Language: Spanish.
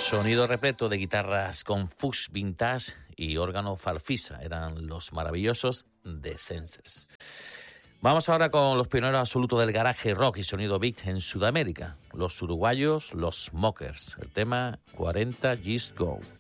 Sonido repleto de guitarras con fuzz vintage y órgano farfisa. Eran los maravillosos The Sensors. Vamos ahora con los pioneros absolutos del garaje rock y sonido beat en Sudamérica. Los uruguayos, los Mockers. El tema 40 Years Go.